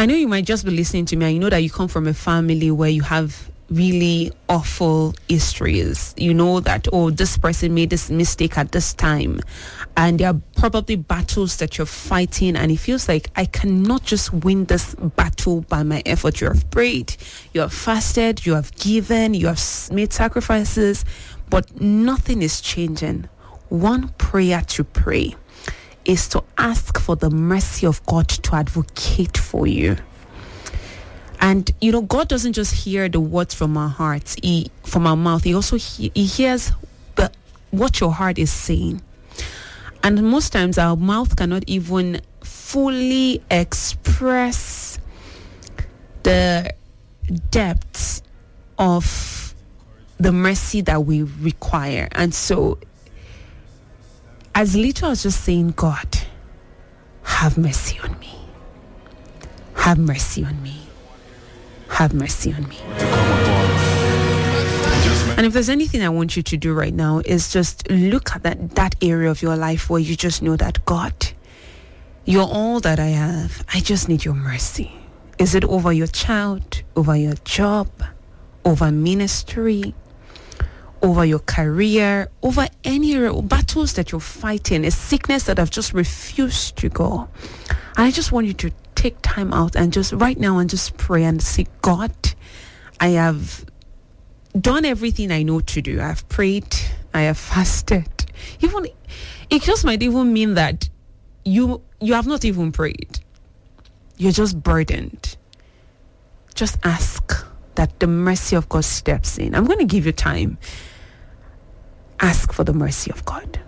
I know you might just be listening to me, and you know that you come from a family where you have really awful histories. You know that, oh, this person made this mistake at this time, and there are probably battles that you're fighting, and it feels like I cannot just win this battle by my effort. You have prayed, you have fasted, you have given, you have made sacrifices, but nothing is changing. One prayer to pray is to ask for the mercy of God to advocate for you. And, you know, God doesn't just hear the words from our hearts, from our mouth. He also he hears what your heart is saying. And most times our mouth cannot even fully express the depth of the mercy that we require. And so, as little as just saying, God, have mercy on me. Have mercy on me. Have mercy on me. And if there's anything I want you to do right now is just look at that area of your life where you just know that, God, you're all that I have. I just need your mercy. Is it over your child, over your job, over ministry, over your career, over any battles that you're fighting, a sickness that have just refused to go? And I just want you to take time out and just right now and just pray and say, God, I have done everything I know to do. I've prayed, I have fasted. Even it just might even mean that you have not even prayed. You're just burdened. Just ask that the mercy of God steps in. I'm going to give you time. Ask for the mercy of God.